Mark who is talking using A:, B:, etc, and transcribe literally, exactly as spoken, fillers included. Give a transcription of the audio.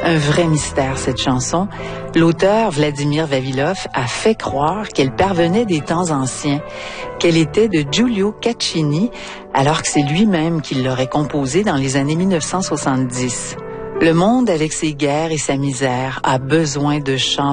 A: Un vrai mystère, cette chanson. L'auteur, Vladimir Vavilov, a fait croire qu'elle parvenait des temps anciens, qu'elle était de Giulio Caccini, alors que c'est lui-même qui l'aurait composée dans les années mille neuf cent soixante-dix. Le monde, avec ses guerres et sa misère, a besoin de chants